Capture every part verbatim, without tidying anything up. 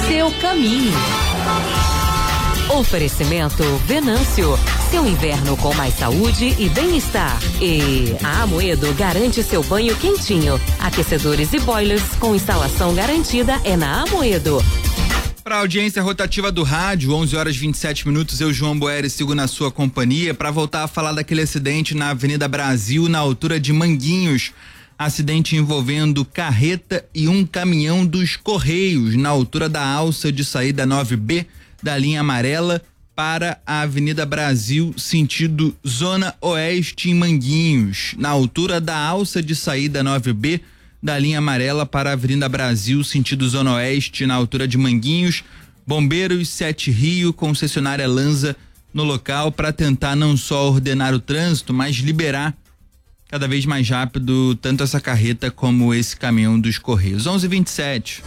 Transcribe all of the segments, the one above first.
seu caminho. Oferecimento Venâncio, seu inverno com mais saúde e bem-estar. E a Amoedo garante seu banho quentinho. Aquecedores e boilers com instalação garantida é na Amoedo. Para a audiência rotativa do rádio, onze horas e vinte e sete minutos, eu, João Boeri, sigo na sua companhia para voltar a falar daquele acidente na Avenida Brasil, na altura de Manguinhos. Acidente envolvendo carreta e um caminhão dos Correios, na altura da alça de saída nove B, da linha amarela para a Avenida Brasil, sentido Zona Oeste em Manguinhos, na altura da alça de saída nove B, da linha amarela para a Avenida Brasil, sentido Zona Oeste, na altura de Manguinhos. Bombeiros Sete Rio, concessionária Lanza no local para tentar não só ordenar o trânsito, mas liberar cada vez mais rápido tanto essa carreta como esse caminhão dos Correios. onze e vinte e sete.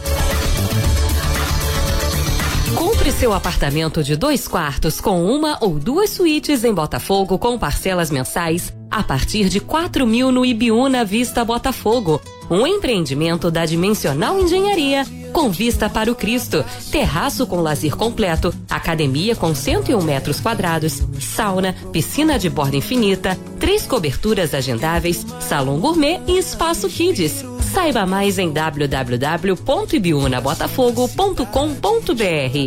Compre seu apartamento de dois quartos com uma ou duas suítes em Botafogo com parcelas mensais a partir de quatro mil no Ibiúna Vista Botafogo. Um empreendimento da Dimensional Engenharia com vista para o Cristo, terraço com lazer completo, academia com cento e um metros quadrados, sauna, piscina de borda infinita, três coberturas agendáveis, salão gourmet e espaço kids. Saiba mais em w w w ponto ibiúna botafogo ponto com ponto b r.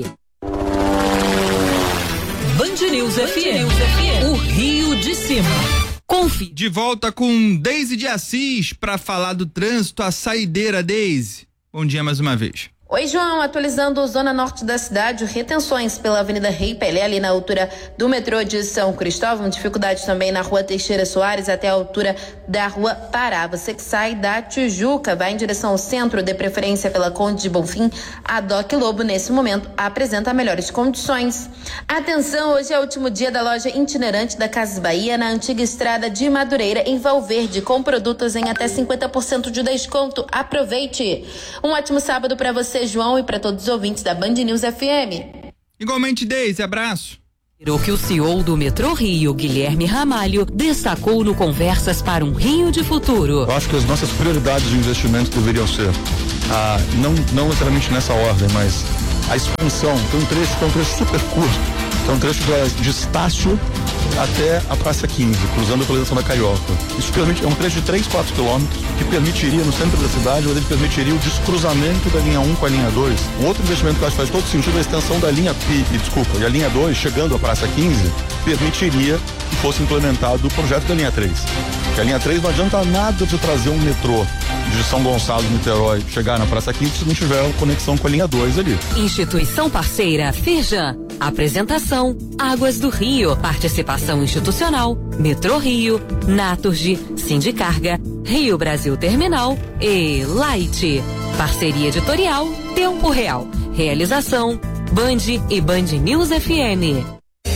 Band News F M, o Rio de Cima. Confie. De volta com Deise de Assis para falar do trânsito, a saideira. Deise, bom dia mais uma vez. Oi, João, atualizando a zona norte da cidade, retenções pela Avenida Rei Pelé, ali na altura do metrô de São Cristóvão, dificuldade também na rua Teixeira Soares até a altura da rua Pará. Você que sai da Tijuca, vai em direção ao centro, de preferência pela Conde de Bonfim, a Doc Lobo, nesse momento, apresenta melhores condições. Atenção, hoje é o último dia da loja itinerante da Casas Bahia, na antiga estrada de Madureira, em Valverde, com produtos em até cinquenta por cento de desconto. Aproveite! Um ótimo sábado para você, João, e para todos os ouvintes da Band News F M. Igualmente, Deise, abraço. O que o C E O do Metrô Rio, Guilherme Ramalho, destacou no Conversas para um Rio de Futuro. Eu acho que as nossas prioridades de investimento deveriam ser, ah, não, não necessariamente nessa ordem, mas a expansão. Tem um trecho que é um trecho super curto, que é um trecho de, de Estácio até a Praça quinze, cruzando pela estação da Carioca. Isso permite, é um trecho de três, quatro quilômetros, que permitiria, no centro da cidade, mas ele permitiria o descruzamento da linha um com a linha dois. Um outro investimento que eu acho que faz todo sentido é a extensão da linha P, e, desculpa, e a linha dois, chegando à Praça quinze, permitiria que fosse implementado o projeto da linha três. Porque a linha três não adianta nada de trazer um metrô de São Gonçalo, Niterói, chegar na Praça quinze se não tiver conexão com a linha dois ali. Instituição parceira Firjan. Apresentação Águas do Rio. Participação institucional Metrô Rio, Naturgy, Sindicarga, Rio Brasil Terminal e Light. Parceria editorial Tempo Real. Realização Band e Band News F M.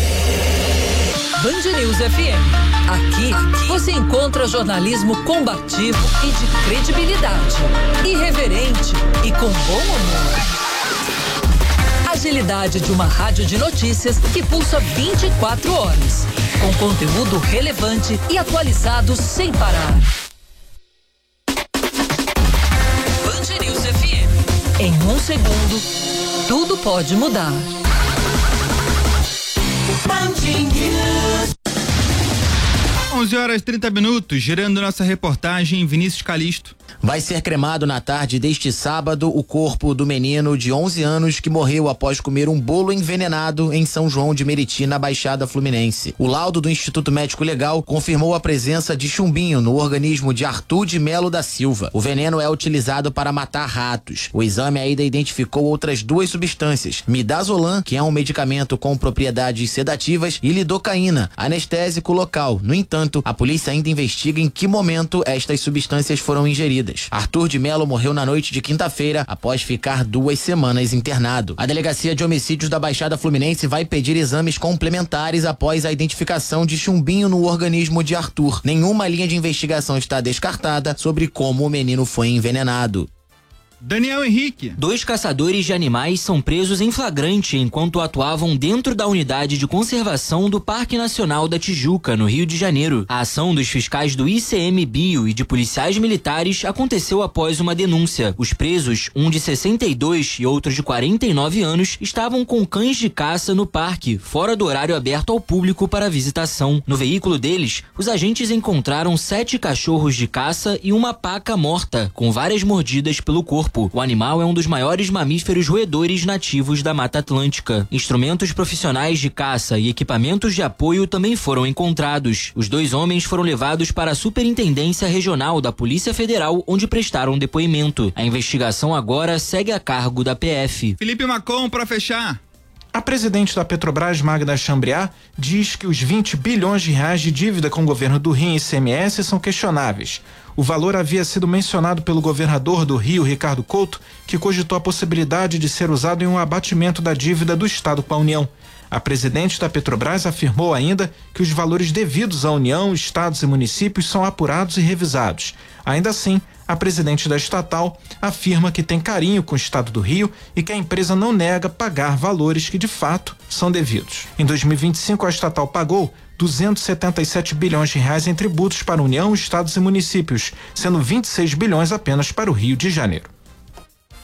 Band News F M. Aqui, Aqui você encontra jornalismo combativo e de credibilidade, irreverente e com bom humor. Agilidade de uma rádio de notícias que pulsa vinte e quatro horas, com conteúdo relevante e atualizado sem parar. Band News F M. Em um segundo, tudo pode mudar. Band News. onze horas e trinta minutos, girando nossa reportagem, Vinícius Calixto. Vai ser cremado na tarde deste sábado o corpo do menino de onze anos que morreu após comer um bolo envenenado em São João de Meriti, na Baixada Fluminense. O laudo do Instituto Médico Legal confirmou a presença de chumbinho no organismo de Arthur de Melo da Silva. O veneno é utilizado para matar ratos. O exame ainda identificou outras duas substâncias: midazolam, que é um medicamento com propriedades sedativas, e lidocaína, anestésico local. No entanto, a polícia ainda investiga em que momento estas substâncias foram ingeridas. Arthur de Melo morreu na noite de quinta-feira após ficar duas semanas internado. A Delegacia de Homicídios da Baixada Fluminense vai pedir exames complementares após a identificação de chumbinho no organismo de Arthur. Nenhuma linha de investigação está descartada sobre como o menino foi envenenado. Daniel Henrique. Dois caçadores de animais são presos em flagrante enquanto atuavam dentro da unidade de conservação do Parque Nacional da Tijuca, no Rio de Janeiro. A ação dos fiscais do I C M Bio e de policiais militares aconteceu após uma denúncia. Os presos, um de sessenta e dois e outro de quarenta e nove anos, estavam com cães de caça no parque, fora do horário aberto ao público para visitação. No veículo deles, os agentes encontraram sete cachorros de caça e uma paca morta, com várias mordidas pelo corpo. O animal é um dos maiores mamíferos roedores nativos da Mata Atlântica. Instrumentos profissionais de caça e equipamentos de apoio também foram encontrados. Os dois homens foram levados para a Superintendência Regional da Polícia Federal, onde prestaram depoimento. A investigação agora segue a cargo da P F. Felipe Macon, para fechar. A presidente da Petrobras, Magda Chambriard, diz que os vinte bilhões de reais de dívida com o governo do Rio em I C M S são questionáveis. O valor havia sido mencionado pelo governador do Rio, Ricardo Couto, que cogitou a possibilidade de ser usado em um abatimento da dívida do Estado com a União. A presidente da Petrobras afirmou ainda que os valores devidos à União, estados e municípios são apurados e revisados. Ainda assim, a presidente da estatal afirma que tem carinho com o Estado do Rio e que a empresa não nega pagar valores que de fato são devidos. Em dois mil e vinte e cinco, a estatal pagou duzentos e setenta e sete bilhões de reais em tributos para a União, estados e municípios, sendo vinte e seis bilhões apenas para o Rio de Janeiro.